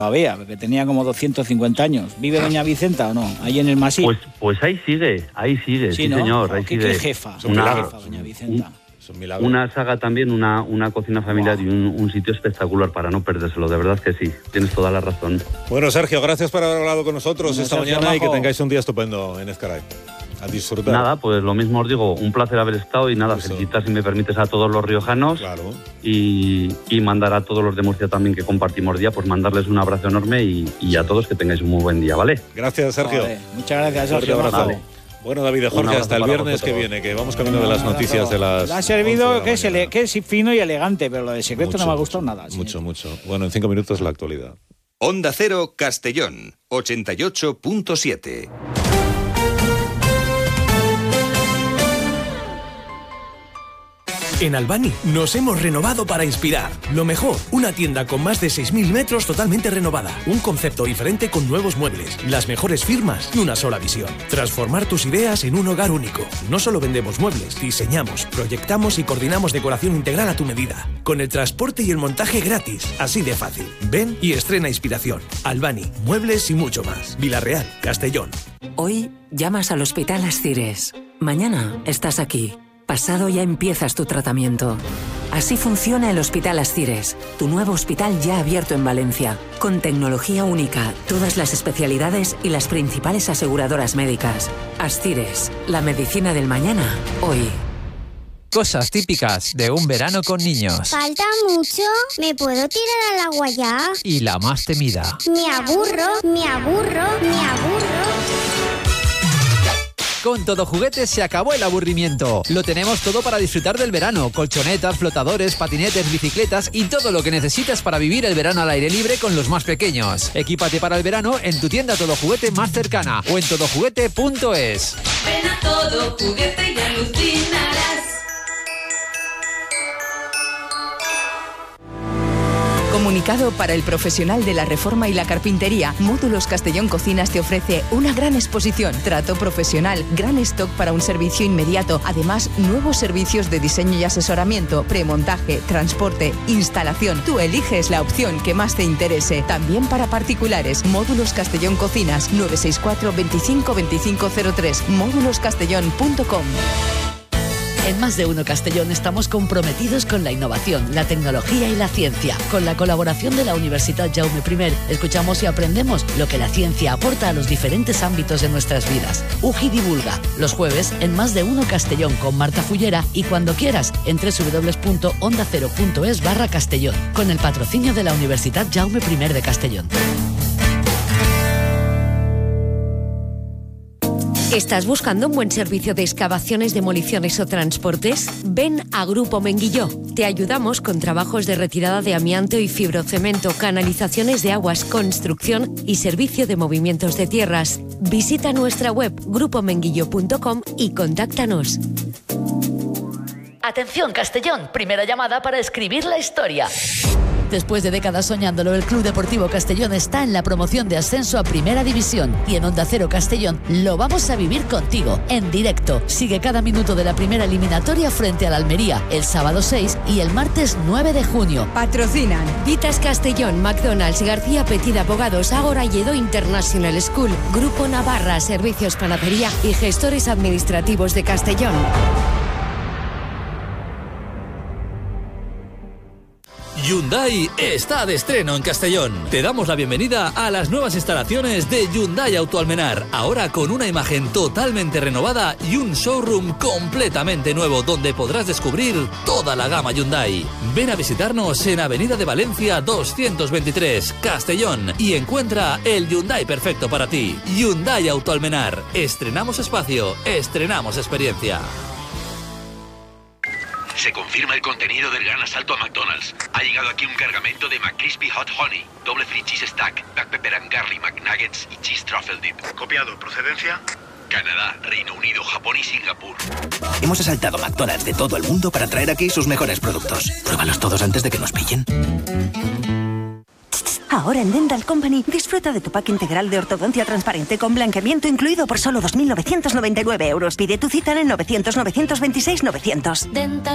Todavía, porque tenía como 250 años. ¿Vive doña Vicenta o no? Ahí en el Masí. Pues ahí sigue, sí, ¿no? señor, ahí sigue. ¿Qué jefa? Doña Vicenta. Una saga también, una cocina familiar y un sitio espectacular para no perdérselo, de verdad que sí, tienes toda la razón. Bueno, Sergio, gracias por haber hablado con nosotros esta mañana y que tengáis un día estupendo en Ezcaray. A disfrutar. Nada, pues lo mismo os digo, un placer haber estado y nada, felicitar, si me permites, a todos los riojanos. Claro. Y mandar a todos los de Murcia también que compartimos día, pues mandarles un abrazo enorme y a todos que tengáis un muy buen día, ¿vale? Gracias, Sergio. Vale. Muchas gracias, Sergio. Vale. Bueno, David, Jorge, hasta el viernes que viene, que vamos camino de las noticias de las... Le ha servido que es fino y elegante, pero lo de secreto no me ha gustado nada. ¿Sí? Mucho. Bueno, en 5 minutos la actualidad. Onda Cero, Castellón, 88.7. En Albani nos hemos renovado para inspirar. Lo mejor, una tienda con más de 6.000 metros totalmente renovada. Un concepto diferente con nuevos muebles, las mejores firmas y una sola visión. Transformar tus ideas en un hogar único. No solo vendemos muebles, diseñamos, proyectamos y coordinamos decoración integral a tu medida. Con el transporte y el montaje gratis. Así de fácil. Ven y estrena inspiración. Albani, muebles y mucho más. Villarreal, Castellón. Hoy llamas al Hospital Ascires. Mañana estás aquí. Pasado ya empiezas tu tratamiento. Así funciona el Hospital Ascires, tu nuevo hospital ya abierto en Valencia, con tecnología única, todas las especialidades y las principales aseguradoras médicas. Ascires, la medicina del mañana, hoy. Cosas típicas de un verano con niños. ¿Falta mucho? ¿Me puedo tirar al agua ya? Y la más temida. Me aburro. Con Todo Juguetes se acabó el aburrimiento. Lo tenemos todo para disfrutar del verano. Colchonetas, flotadores, patinetes, bicicletas y todo lo que necesitas para vivir el verano al aire libre con los más pequeños. Equípate para el verano en tu tienda Todo Juguete más cercana o en todojuguete.es. Ven a Todo Juguete y alucinarás. Comunicado para el profesional de la reforma y la carpintería, Módulos Castellón Cocinas te ofrece una gran exposición, trato profesional, gran stock para un servicio inmediato, además nuevos servicios de diseño y asesoramiento, premontaje, transporte, instalación. Tú eliges la opción que más te interese. También para particulares, Módulos Castellón Cocinas, 964 25 2503, móduloscastellón.com. En Más de Uno Castellón estamos comprometidos con la innovación, la tecnología y la ciencia. Con la colaboración de la Universitat Jaume I, escuchamos y aprendemos lo que la ciencia aporta a los diferentes ámbitos de nuestras vidas. UJI divulga, los jueves en Más de Uno Castellón con Marta Fullera y cuando quieras en www.ondacero.es/Castellón, con el patrocinio de la Universitat Jaume I de Castellón. ¿Estás buscando un buen servicio de excavaciones, demoliciones o transportes? Ven a Grupo Menguilló. Te ayudamos con trabajos de retirada de amianto y fibrocemento, canalizaciones de aguas, construcción y servicio de movimientos de tierras. Visita nuestra web grupomenguillo.com y contáctanos. Atención Castellón, primera llamada para escribir la historia. Después de décadas soñándolo, el Club Deportivo Castellón está en la promoción de ascenso a Primera División. Y en Onda Cero Castellón lo vamos a vivir contigo, en directo. Sigue cada minuto de la primera eliminatoria frente al Almería, el sábado 6 y el martes 9 de junio. Patrocinan Vitas Castellón, McDonald's, García Petit Abogados, Ágora Lledó International School, Grupo Navarra, Servicios Panadería y Gestores Administrativos de Castellón. Hyundai está de estreno en Castellón. Te damos la bienvenida a las nuevas instalaciones de Hyundai Autoalmenar, ahora con una imagen totalmente renovada y un showroom completamente nuevo donde podrás descubrir toda la gama Hyundai. Ven a visitarnos en Avenida de Valencia 223, Castellón, y encuentra el Hyundai perfecto para ti. Hyundai Autoalmenar. Estrenamos espacio, estrenamos experiencia. Se confirma el contenido del gran asalto a McDonald's. Ha llegado aquí un cargamento de McCrispy Hot Honey, doble free cheese stack, black pepper and garlic McNuggets y cheese truffle dip. Copiado. ¿Procedencia? Canadá, Reino Unido, Japón y Singapur. Hemos asaltado McDonald's de todo el mundo para traer aquí sus mejores productos. Pruébalos todos antes de que nos pillen. Ahora en Dental Company disfruta de tu pack integral de ortodoncia transparente con blanqueamiento incluido por solo 2.999 euros. Pide tu cita en el 900 926 900.